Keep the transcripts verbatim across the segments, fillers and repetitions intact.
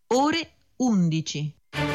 ore undici.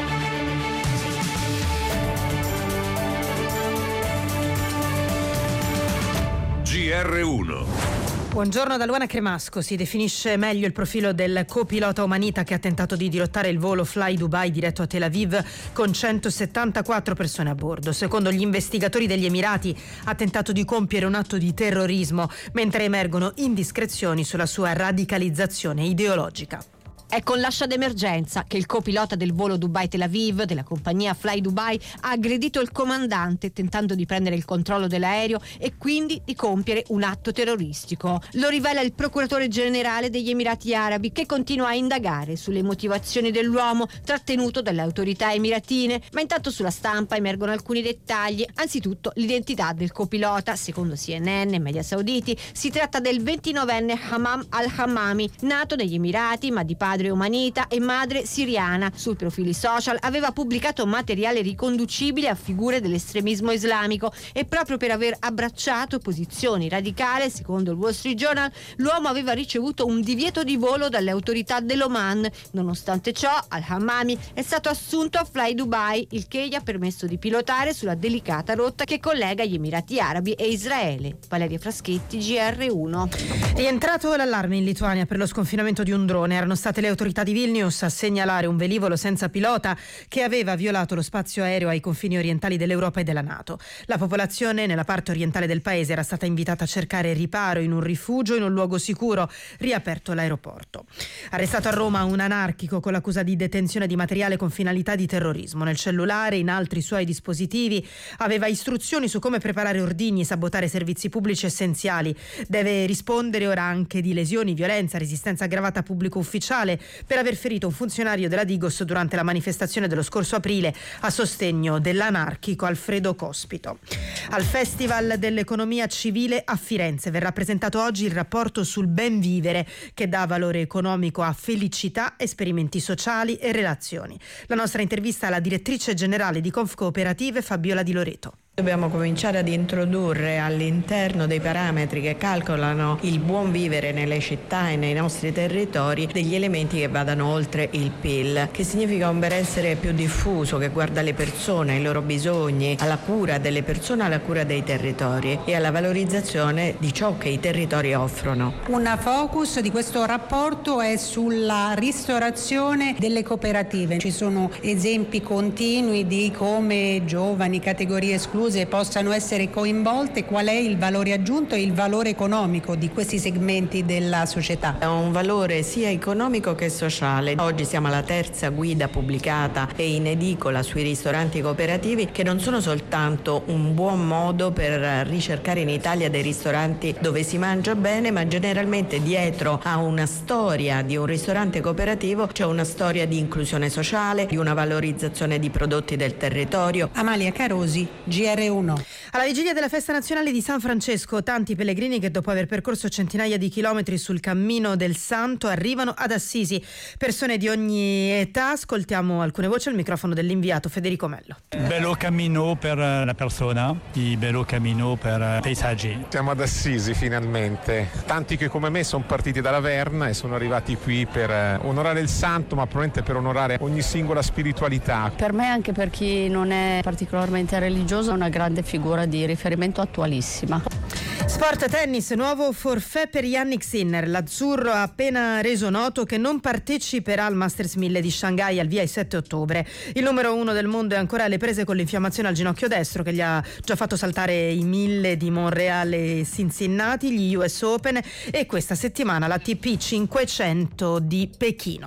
G R uno. Buongiorno da Luana Cremasco. Si definisce meglio il profilo del copilota omanita che ha tentato di dirottare il volo Fly Dubai diretto a Tel Aviv con centosettantaquattro persone a bordo. Secondo gli investigatori degli Emirati ha tentato di compiere un atto di terrorismo, mentre emergono indiscrezioni sulla sua radicalizzazione ideologica. È con l'ascia d'emergenza che il copilota del volo Dubai-Tel Aviv della compagnia Fly Dubai ha aggredito il comandante tentando di prendere il controllo dell'aereo e quindi di compiere un atto terroristico. Lo rivela il procuratore generale degli Emirati Arabi, che continua a indagare sulle motivazioni dell'uomo trattenuto dalle autorità emiratine, ma intanto sulla stampa emergono alcuni dettagli. Anzitutto l'identità del copilota. Secondo C N N e media sauditi si tratta del ventinovenne Hammam al-Hammami, nato negli Emirati ma di padre omanita e madre siriana. Sui profili social aveva pubblicato materiale riconducibile a figure dell'estremismo islamico e proprio per aver abbracciato posizioni radicali, secondo il Wall Street Journal, l'uomo aveva ricevuto un divieto di volo dalle autorità dell'Oman. Nonostante ciò, al-Hammami è stato assunto a Fly Dubai, il che gli ha permesso di pilotare sulla delicata rotta che collega gli Emirati Arabi e Israele. Valeria Fraschetti, G R uno. Rientrato l'allarme in Lituania per lo sconfinamento di un drone. Erano state le autorità di Vilnius a segnalare un velivolo senza pilota che aveva violato lo spazio aereo ai confini orientali dell'Europa e della NATO. La popolazione nella parte orientale del paese era stata invitata a cercare riparo in un rifugio in un luogo sicuro, riaperto l'aeroporto. Arrestato a Roma un anarchico con l'accusa di detenzione di materiale con finalità di terrorismo. Nel cellulare e in altri suoi dispositivi aveva istruzioni su come preparare ordigni e sabotare servizi pubblici essenziali. Deve rispondere ora anche di lesioni, violenza, resistenza aggravata a pubblico ufficiale per aver ferito un funzionario della Digos durante la manifestazione dello scorso aprile a sostegno dell'anarchico Alfredo Cospito. Al Festival dell'Economia Civile a Firenze verrà presentato oggi il rapporto sul ben vivere, che dà valore economico a felicità, esperimenti sociali e relazioni. La nostra intervista alla direttrice generale di Confcooperative, Fabiola Di Loreto. Dobbiamo cominciare ad introdurre all'interno dei parametri che calcolano il buon vivere nelle città e nei nostri territori degli elementi che vadano oltre il P I L, che significa un benessere più diffuso, che guarda le persone, i loro bisogni, alla cura delle persone, alla cura dei territori e alla valorizzazione di ciò che i territori offrono. Un focus di questo rapporto è sulla ristorazione delle cooperative. Ci sono esempi continui di come giovani, categorie escluse possano essere coinvolte, qual è il valore aggiunto e il valore economico di questi segmenti della società. È un valore sia economico che sociale. Oggi siamo alla terza guida pubblicata e in edicola sui ristoranti cooperativi, che non sono soltanto un buon modo per ricercare in Italia dei ristoranti dove si mangia bene, ma generalmente dietro a una storia di un ristorante cooperativo c'è una storia di inclusione sociale, di una valorizzazione di prodotti del territorio. Amalia Carosi, G R uno. Alla vigilia della festa nazionale di San Francesco, tanti pellegrini che dopo aver percorso centinaia di chilometri sul cammino del Santo arrivano ad Assisi. Persone di ogni età. Ascoltiamo alcune voci al microfono dell'inviato Federico Mello. Bello cammino per la persona, e bello cammino per i paesaggi. Siamo ad Assisi finalmente. Tanti che come me sono partiti da Laverna e sono arrivati qui per onorare il Santo, ma probabilmente per onorare ogni singola spiritualità. Per me, anche per chi non è particolarmente religioso, è una grande figura di riferimento attualissima. Sport, tennis, nuovo forfait per Jannik Sinner. L'azzurro ha appena reso noto che non parteciperà al Masters mille di Shanghai al via il sette ottobre. Il numero uno del mondo è ancora alle prese con l'infiammazione al ginocchio destro, che gli ha già fatto saltare i mille di Monreale e Cincinnati, gli U S Open e questa settimana l'A T P cinquecento di Pechino.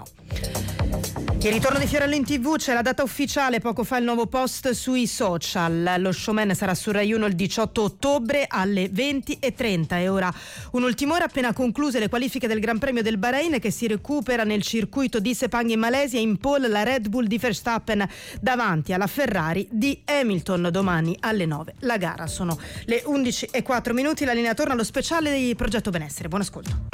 Il ritorno di Fiorello in tivù, c'è la data ufficiale, poco fa il nuovo post sui social. Lo showman sarà su Rai uno il diciotto ottobre alle venti e trenta e ora un'ultima ora appena concluse le qualifiche del Gran Premio del Bahrain, che si recupera nel circuito di Sepang in Malesia. In pole la Red Bull di Verstappen davanti alla Ferrari di Hamilton. Domani alle nove la gara. Sono le undici e quattro minuti, la linea torna allo speciale di Progetto Benessere. Buon ascolto.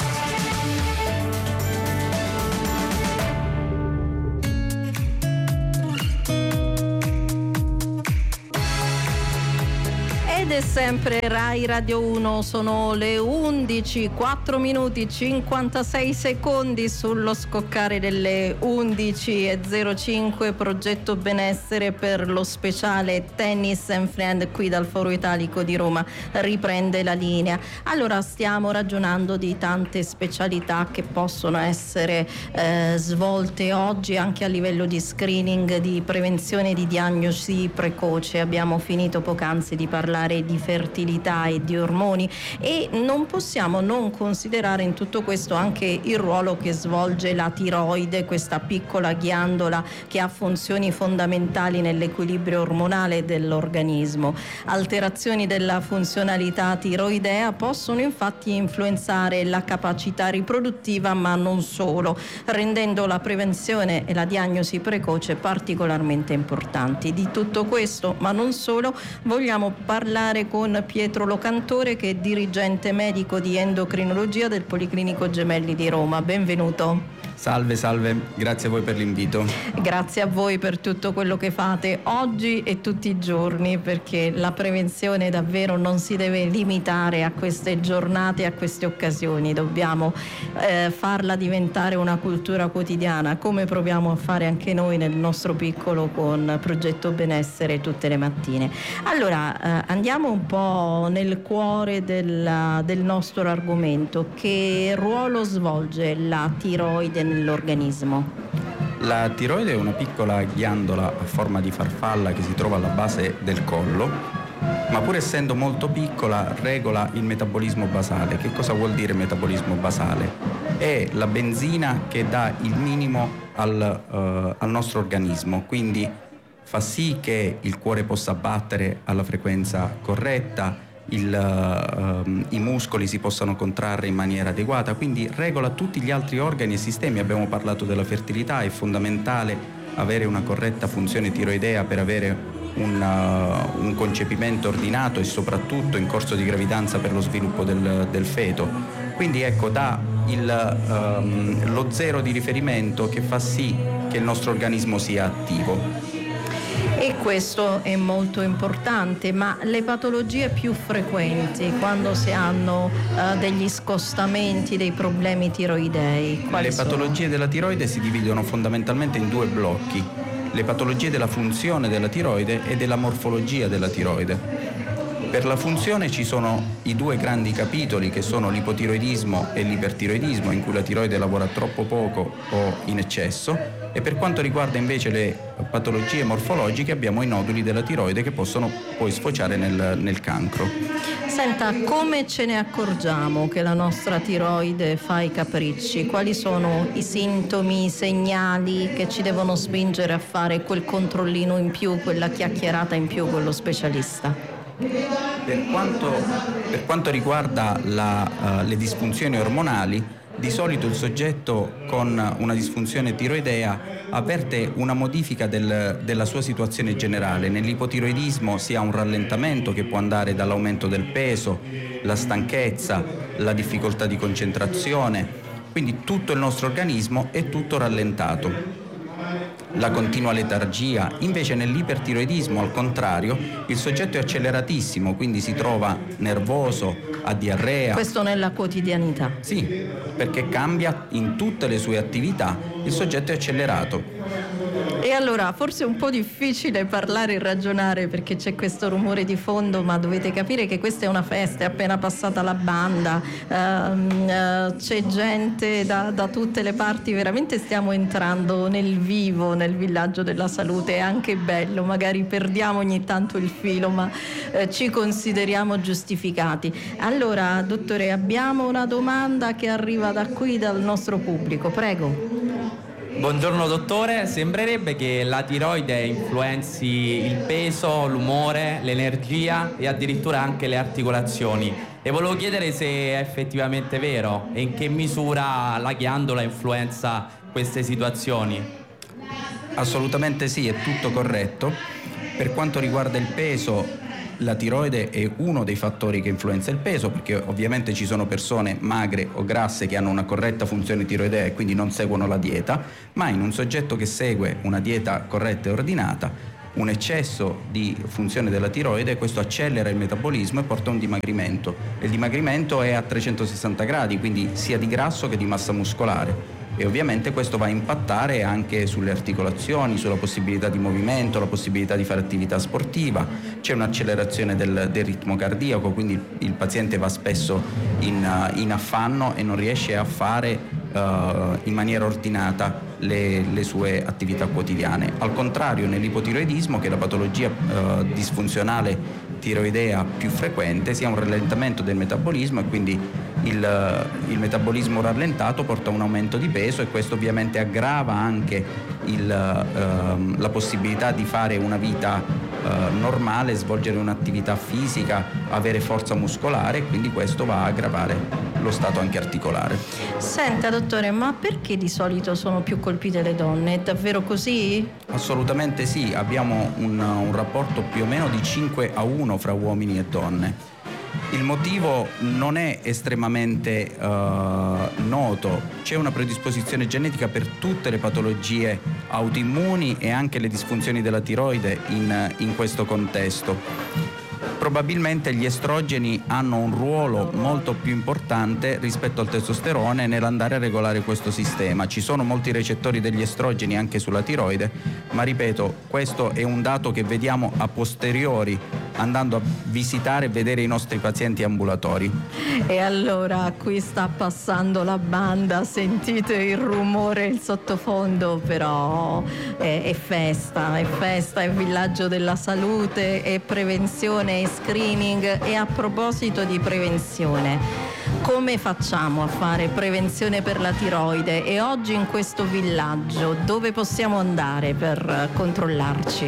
sempre Rai Radio uno, sono le undici, quattro minuti cinquantasei secondi sullo scoccare delle undici e zero cinque. Progetto benessere per lo speciale Tennis and Friend qui dal Foro Italico di Roma riprende la linea. Allora stiamo ragionando di tante specialità che possono essere eh, svolte oggi anche a livello di screening, di prevenzione e di diagnosi precoce. Abbiamo finito poc'anzi di parlare di fertilità e di ormoni e non possiamo non considerare in tutto questo anche il ruolo che svolge la tiroide, questa piccola ghiandola che ha funzioni fondamentali nell'equilibrio ormonale dell'organismo. Alterazioni della funzionalità tiroidea possono infatti influenzare la capacità riproduttiva, ma non solo, rendendo la prevenzione e la diagnosi precoce particolarmente importanti. Di tutto questo, ma non solo, vogliamo parlare parlare con Pietro Locantore, che è dirigente medico di endocrinologia del Policlinico Gemelli di Roma. Benvenuto. Salve, salve, grazie a voi per l'invito. Grazie a voi per tutto quello che fate oggi e tutti i giorni, perché la prevenzione davvero non si deve limitare a queste giornate, a queste occasioni, dobbiamo eh, farla diventare una cultura quotidiana, come proviamo a fare anche noi nel nostro piccolo con Progetto Benessere tutte le mattine. Allora eh, andiamo un po' nel cuore della, del nostro argomento. Che ruolo svolge la tiroide nell'organismo? La tiroide è una piccola ghiandola a forma di farfalla che si trova alla base del collo, ma pur essendo molto piccola regola il metabolismo basale. Che cosa vuol dire metabolismo basale? È la benzina che dà il minimo al, uh, al nostro organismo, quindi fa sì che il cuore possa battere alla frequenza corretta, Il, uh, i muscoli si possano contrarre in maniera adeguata, quindi regola tutti gli altri organi e sistemi. Abbiamo parlato della fertilità, è fondamentale avere una corretta funzione tiroidea per avere un, uh, un concepimento ordinato e soprattutto in corso di gravidanza per lo sviluppo del, del feto. Quindi ecco, dà il, um, lo zero di riferimento che fa sì che il nostro organismo sia attivo. E questo è molto importante, ma le patologie più frequenti quando si hanno uh, degli scostamenti, dei problemi tiroidei, quali Le sono? patologie della tiroide si dividono fondamentalmente in due blocchi: le patologie della funzione della tiroide e della morfologia della tiroide. Per la funzione ci sono i due grandi capitoli, che sono l'ipotiroidismo e l'ipertiroidismo, in cui la tiroide lavora troppo poco o in eccesso, e per quanto riguarda invece le patologie morfologiche abbiamo i noduli della tiroide che possono poi sfociare nel, nel cancro. Senta, come ce ne accorgiamo che la nostra tiroide fa i capricci? Quali sono i sintomi, i segnali che ci devono spingere a fare quel controllino in più, quella chiacchierata in più con lo specialista? Per quanto, per quanto riguarda la, uh, le disfunzioni ormonali, di solito il soggetto con una disfunzione tiroidea avverte una modifica del, della sua situazione generale. Nell'ipotiroidismo si ha un rallentamento che può andare dall'aumento del peso, la stanchezza, la difficoltà di concentrazione, quindi tutto il nostro organismo è tutto rallentato. La continua letargia. Invece nell'ipertiroidismo, al contrario, il soggetto è acceleratissimo, quindi si trova nervoso, ha diarrea. Questo nella quotidianità? Sì, perché cambia in tutte le sue attività, il soggetto è accelerato. E allora forse è un po' difficile parlare e ragionare perché c'è questo rumore di fondo, ma dovete capire che questa è una festa, è appena passata la banda, ehm, eh, c'è gente da, da tutte le parti, veramente stiamo entrando nel vivo, nel villaggio della salute. È anche bello, magari perdiamo ogni tanto il filo, ma eh, ci consideriamo giustificati. Allora, dottore, abbiamo una domanda che arriva da qui, dal nostro pubblico, prego. Buongiorno dottore, sembrerebbe che la tiroide influenzi il peso, l'umore, l'energia e addirittura anche le articolazioni. E volevo chiedere se è effettivamente vero e in che misura la ghiandola influenza queste situazioni. Assolutamente sì, è tutto corretto. Per quanto riguarda il peso, la tiroide è uno dei fattori che influenza il peso, perché ovviamente ci sono persone magre o grasse che hanno una corretta funzione tiroidea e quindi non seguono la dieta, ma in un soggetto che segue una dieta corretta e ordinata un eccesso di funzione della tiroide, questo accelera il metabolismo e porta a un dimagrimento. Il dimagrimento è a trecentosessanta gradi, quindi sia di grasso che di massa muscolare. E ovviamente questo va a impattare anche sulle articolazioni, sulla possibilità di movimento, la possibilità di fare attività sportiva. C'è un'accelerazione del, del ritmo cardiaco, quindi il paziente va spesso in, in affanno e non riesce a fare uh, in maniera ordinata le, le sue attività quotidiane. Al contrario, nell'ipotiroidismo, che è la patologia uh, disfunzionale tiroidea più frequente, si ha un rallentamento del metabolismo e quindi il, il metabolismo rallentato porta a un aumento di peso, e questo ovviamente aggrava anche il, uh, la possibilità di fare una vita uh, normale, svolgere un'attività fisica, avere forza muscolare, e quindi questo va a aggravare lo stato anche articolare. Senta dottore, ma perché di solito sono più colpite le donne? È davvero così? Assolutamente sì, abbiamo un, un rapporto più o meno di cinque a uno fra uomini e donne. Il motivo non è estremamente uh, noto, c'è una predisposizione genetica per tutte le patologie autoimmuni e anche le disfunzioni della tiroide in, in questo contesto. Probabilmente gli estrogeni hanno un ruolo molto più importante rispetto al testosterone nell'andare a regolare questo sistema. Ci sono molti recettori degli estrogeni anche sulla tiroide, ma ripeto, questo è un dato che vediamo a posteriori, andando a visitare e vedere i nostri pazienti ambulatori. E allora qui sta passando la banda, sentite il rumore, il sottofondo, però è, è festa, è festa, è villaggio della salute, è prevenzione, è screening. E a proposito di prevenzione, come facciamo a fare prevenzione per la tiroide? E oggi in questo villaggio dove possiamo andare per controllarci?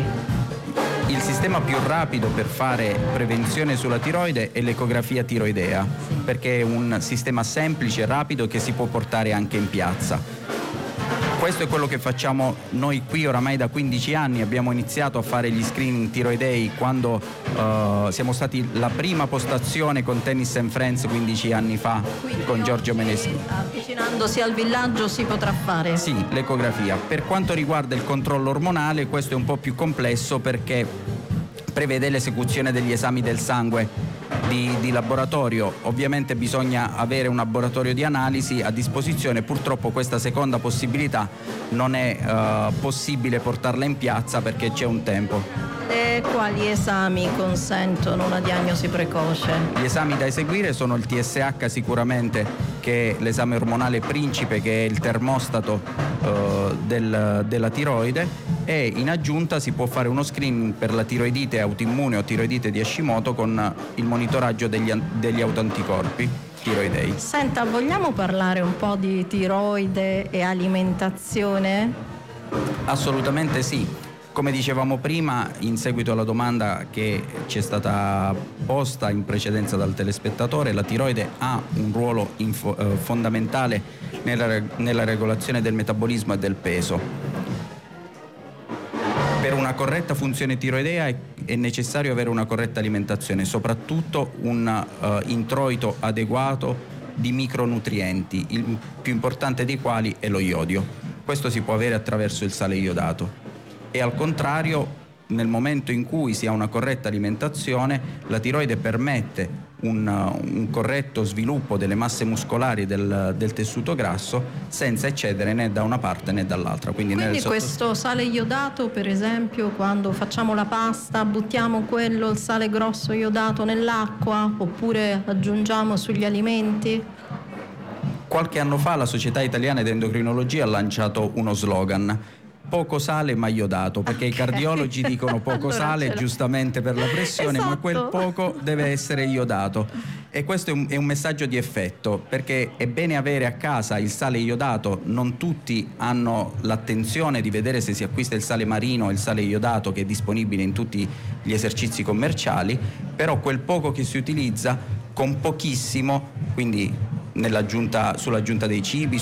Il sistema più rapido per fare prevenzione sulla tiroide è l'ecografia tiroidea, perché è un sistema semplice, rapido, che si può portare anche in piazza. Questo è quello che facciamo noi qui oramai da quindici anni. Abbiamo iniziato a fare gli screening tiroidei quando uh, siamo stati la prima postazione con Tennis and Friends quindici anni fa. Quindi con Giorgio Meneschi. Avvicinandosi al villaggio si potrà fare? Sì, l'ecografia. Per quanto riguarda il controllo ormonale, questo è un po' più complesso perché prevede l'esecuzione degli esami del sangue di, di laboratorio. Ovviamente bisogna avere un laboratorio di analisi a disposizione. Purtroppo questa seconda possibilità non è uh, possibile portarla in piazza perché c'è un tempo. E quali esami consentono una diagnosi precoce? Gli esami da eseguire sono il T S H sicuramente, che è l'esame ormonale principe, che è il termostato uh, del, della tiroide, e in aggiunta si può fare uno screening per la tiroidite autoimmune o tiroidite di Hashimoto con il monitoraggio degli, degli autoanticorpi tiroidei. Senta, vogliamo parlare un po' di tiroide e alimentazione? Assolutamente sì. Come dicevamo prima, in seguito alla domanda che ci è stata posta in precedenza dal telespettatore, la tiroide ha un ruolo info, eh, fondamentale nella, nella regolazione del metabolismo e del peso. Per una corretta funzione tiroidea è, è necessario avere una corretta alimentazione, soprattutto un uh, introito adeguato di micronutrienti, il più importante dei quali è lo iodio. Questo si può avere attraverso il sale iodato. E al contrario, nel momento in cui si ha una corretta alimentazione, la tiroide permette un, un corretto sviluppo delle masse muscolari del, del tessuto grasso senza eccedere né da una parte né dall'altra. Quindi, Quindi nel sotto... questo sale iodato, per esempio, quando facciamo la pasta, buttiamo quello, il sale grosso iodato nell'acqua, oppure aggiungiamo sugli alimenti? Qualche anno fa la Società Italiana di Endocrinologia ha lanciato uno slogan: poco sale ma iodato, perché okay. I cardiologi dicono poco allora sale giustamente per la pressione, esatto. Ma quel poco deve essere iodato, e questo è un, è un messaggio di effetto, perché è bene avere a casa il sale iodato. Non tutti hanno l'attenzione di vedere se si acquista il sale marino o il sale iodato, che è disponibile in tutti gli esercizi commerciali, però quel poco che si utilizza con pochissimo, quindi nell'aggiunta, sull'aggiunta dei cibi,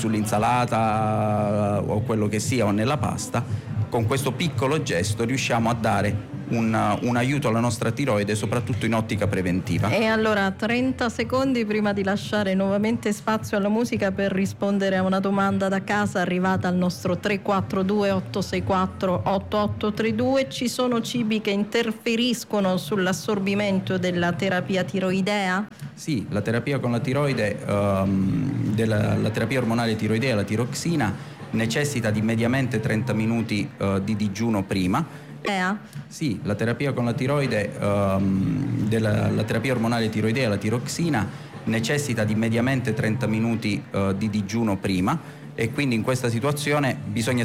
sull'insalata o quello che sia, o nella pasta, con questo piccolo gesto riusciamo a dare un, un aiuto alla nostra tiroide, soprattutto in ottica preventiva. E allora trenta secondi prima di lasciare nuovamente spazio alla musica per rispondere a una domanda da casa arrivata al nostro tre quattro due otto sei quattro otto otto tre due. Ci sono cibi che interferiscono sull'assorbimento della terapia tiroidea? Sì, la terapia con la tiroide, um, della, la terapia ormonale tiroidea, la tiroxina, necessita di mediamente trenta minuti uh, di digiuno prima. Eh? Sì, la terapia con la tiroide, um, della, la terapia ormonale tiroidea, la tiroxina, necessita di mediamente trenta minuti uh, di digiuno prima, e quindi in questa situazione bisogna